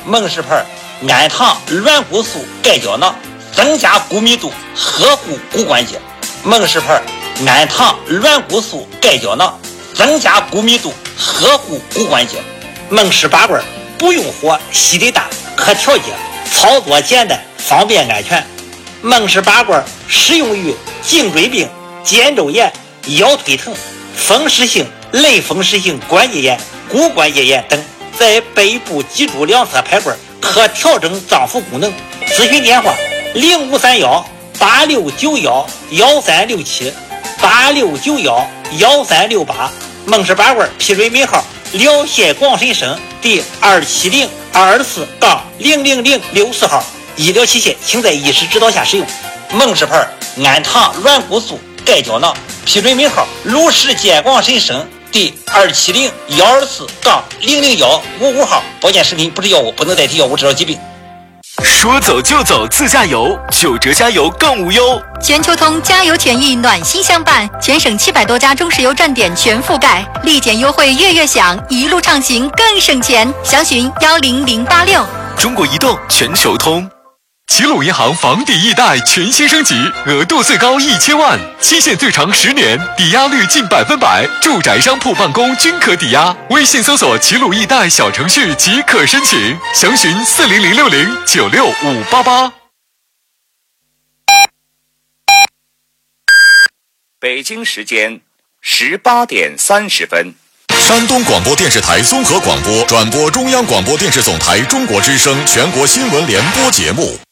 孟氏牌氨糖软骨素钙胶囊，增加骨密度，呵护骨关节。孟氏牌氨糖软骨素钙胶囊，增加骨密度，呵护骨关节。孟氏拔罐不用火，吸得大，可调节，操作简单，方便安全。孟氏拔罐适用于颈椎病、肩周炎、腰腿疼、风湿性、类风湿性关节炎、骨关节炎等，在背部脊柱两侧排罐，可调整脏腑功能。咨询电话：0531-8691-1367，8691-1368。孟氏拔罐批准尾号辽县广深省第27024-00064号。医疗器械请在医师指导下使用。孟氏牌氨糖软骨素钙胶囊批准尾号鲁石介广深省第270-124-00155号。保健食品不是药物，不能代替药物治疗疾病。 说走就走自驾游，9折加油更无忧。 全球通加油权益暖心相伴，全省700多家中石油站点全覆盖，立减优惠月月享，一路畅行更省钱。详询10086。 中国移动全球通。齐鲁银行房抵易贷全新升级，额度最高1000万，期限最长10年，抵押率近100%，住宅商铺办公均可抵押。微信搜索齐鲁易贷小程序即可申请，详询40060965588。 北京时间18点30分。 山东广播电视台综合广播转播中央广播电视总台中国之声全国新闻联播节目。